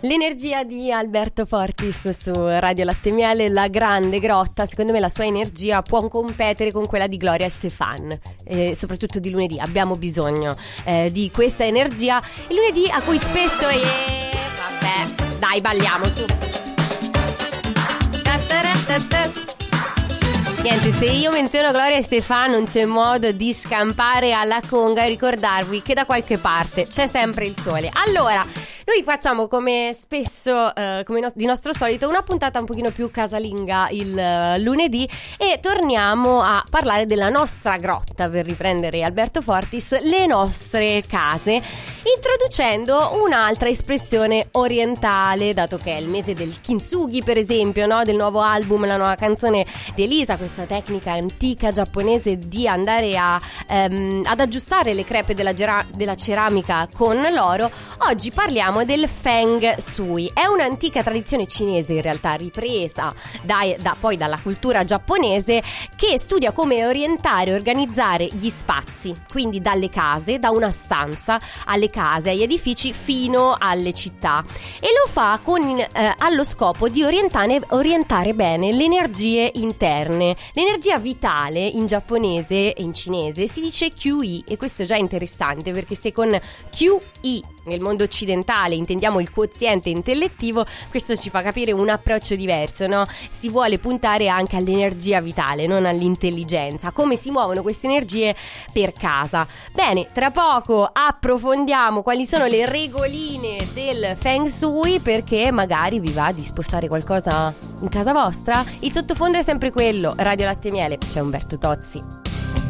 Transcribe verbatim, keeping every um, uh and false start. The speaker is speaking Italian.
L'energia di Alberto Fortis su Radio Latte Miele, La Grande Grotta. Secondo me la sua energia può competere con quella di Gloria Estefan, eh, soprattutto di lunedì. Abbiamo bisogno eh, di questa energia il lunedì, a cui spesso eh, vabbè, dai, balliamo su. Niente, se io menziono Gloria Estefan non c'è modo di scampare alla conga e ricordarvi che da qualche parte c'è sempre il sole. Allora, noi facciamo come spesso, eh, come no- di nostro solito, una puntata un pochino più casalinga il uh, lunedì, e torniamo a parlare della nostra grotta, per riprendere Alberto Fortis, le nostre case, introducendo un'altra espressione orientale, dato che è il mese del kintsugi, per esempio, no? Del nuovo album, la nuova canzone di Elisa, questa tecnica antica giapponese di andare a, ehm, ad aggiustare le crepe della, gera- della ceramica con l'oro. Oggi parliamo del Feng Shui. È un'antica tradizione cinese, in realtà ripresa da, da, poi dalla cultura giapponese, che studia come orientare e organizzare gli spazi, quindi dalle case, da una stanza alle case, agli edifici, fino alle città, e lo fa con eh, allo scopo di orientare, orientare bene le energie interne. L'energia vitale in giapponese e in cinese si dice Q I, e questo è già interessante, perché se con Q I nel mondo occidentale intendiamo il quoziente intellettivo, questo ci fa capire un approccio diverso, no? Si vuole puntare anche all'energia vitale, non all'intelligenza. Come si muovono queste energie per casa? Bene, tra poco approfondiamo quali sono le regoline del Feng Shui, perché magari vi va di spostare qualcosa in casa vostra. Il sottofondo è sempre quello, Radio Latte Miele, c'è Umberto Tozzi.